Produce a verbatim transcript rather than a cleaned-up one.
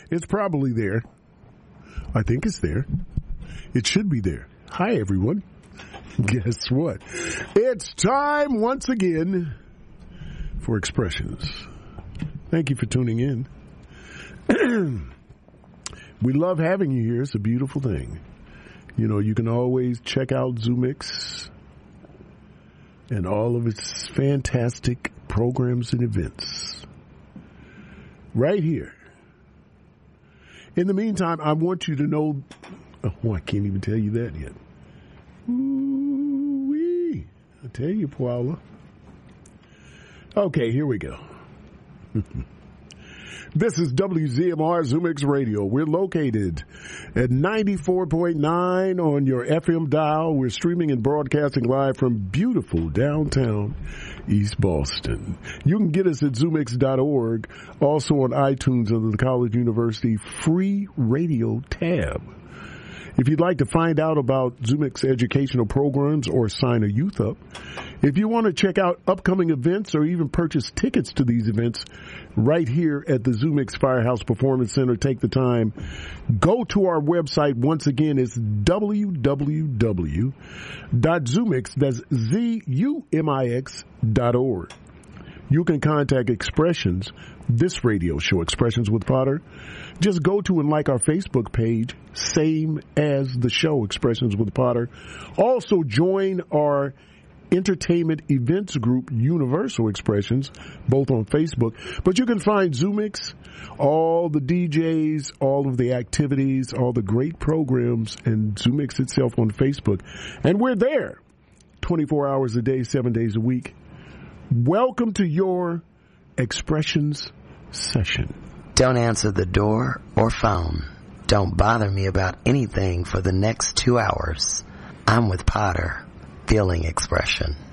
It's probably there. I think it's there. It should be there. Hi, everyone. Guess what? It's time once again for Expressions. Thank you for tuning in. We love having you here. It's a beautiful thing. You know, you can always check out ZooMix and all of its fantastic programs and events right here. In the meantime, I want you to know, oh, I can't even tell you that yet. Ooh-wee. I tell you, Paula. Okay, here we go. This is W Z M R ZooMix Radio. We're located at ninety-four point nine on your F M dial. We're streaming and broadcasting live from beautiful downtown East Boston. You can get us at zoomix dot org, also on iTunes under the College University free radio tab. If you'd like to find out about ZooMix educational programs or sign a youth up, if you want to check out upcoming events or even purchase tickets to these events right here at the ZooMix Firehouse Performance Center, take the time. Go to our website. Once again, it's w w w dot zoomix, that's Z U M I X dot org. You can contact Expressions, this radio show, Expressions with Potter. Just go to and like our Facebook page, same as the show, Expressions with Potter. Also join our entertainment events group, Universal Expressions, both on Facebook. But you can find ZooMix, all the D Js, all of the activities, all the great programs, and ZooMix itself on Facebook. And we're there twenty-four hours a day, seven days a week. Welcome to your Expressions session. Don't answer the door or phone. Don't bother me about anything for the next two hours. I'm with Potter, feeling expression.